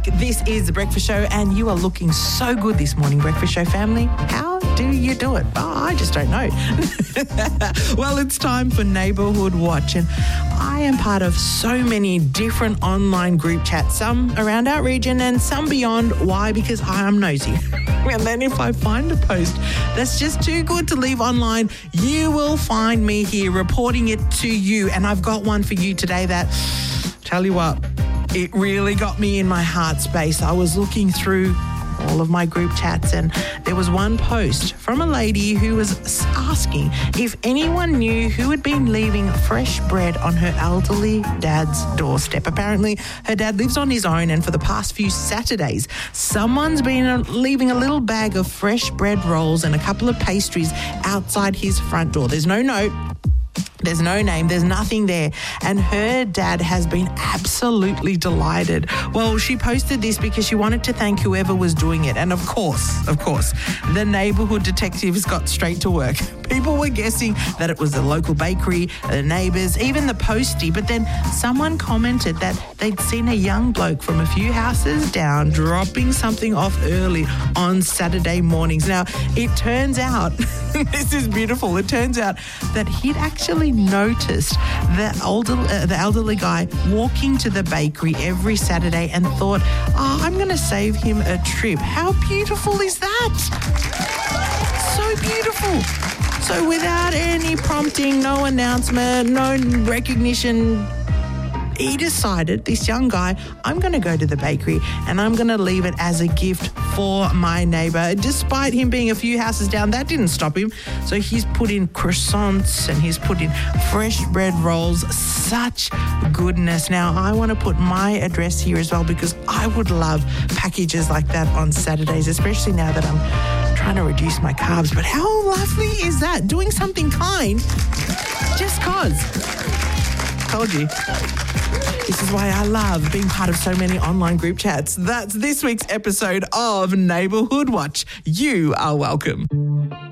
This is The Breakfast Show, and you are looking so good this morning, Breakfast Show family. How do you do it? Oh, I just don't know. Well, it's time for Neighbourhood Watch, and I am part of so many different online group chats, some around our region and some beyond. Why? Because I am nosy. And then if I find a post that's just too good to leave online, you will find me here reporting it to you. And I've got one for you today that, tell you what, it really got me in my heart space. I was looking through all of my group chats, and there was one post from a lady who was asking if anyone knew who had been leaving fresh bread on her elderly dad's doorstep. Apparently, her dad lives on his own, and for the past few Saturdays, someone's been leaving a little bag of fresh bread rolls and a couple of pastries outside his front door. There's no note. There's no name, there's nothing there. And her dad has been absolutely delighted. Well, she posted this because she wanted to thank whoever was doing it. And of course, the neighbourhood detectives got straight to work. People were guessing that it was the local bakery, the neighbours, even the postie. But then someone commented that they'd seen a young bloke from a few houses down dropping something off early on Saturday mornings. Now, it turns out, this is beautiful, it turns out that he'd actually noticed the elderly guy walking to the bakery every Saturday and thought, I'm going to save him a trip. How beautiful is that? So beautiful. So without any prompting, no announcement, no recognition, he decided, this young guy, I'm going to go to the bakery and I'm going to leave it as a gift for my neighbour. Despite him being a few houses down, that didn't stop him. So he's put in croissants and he's put in fresh bread rolls. Such goodness. Now, I want to put my address here as well because I would love packages like that on Saturdays, especially now that I'm trying to reduce my carbs. But how lovely is that? Doing something kind just cause. Told you. This is why I love being part of so many online group chats. That's this week's episode of Neighbourhood Watch. You are welcome.